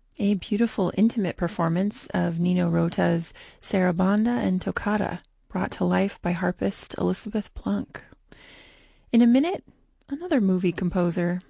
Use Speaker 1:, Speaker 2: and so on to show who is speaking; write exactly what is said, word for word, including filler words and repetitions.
Speaker 1: A beautiful intimate performance of Nino Rota's Sarabanda and Toccata, brought to life by harpist Elizabeth Plunk. In a minute, another movie composer,